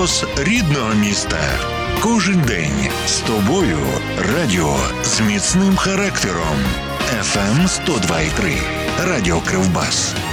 голос рідного міста. Кожен день з тобою радіо з міцним характером. FM 102,3. Радіо Кривбас.